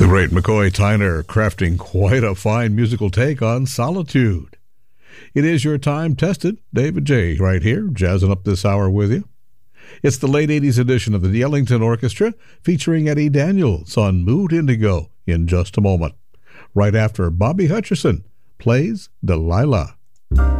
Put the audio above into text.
great McCoy Tyner crafting quite a fine musical take on Solitude. It is your time-tested David J. right here, jazzing up this hour with you. It's the late 80s edition of the Ellington Orchestra featuring Eddie Daniels on Mood Indigo in just a moment, right after Bobby Hutcherson plays Delilah.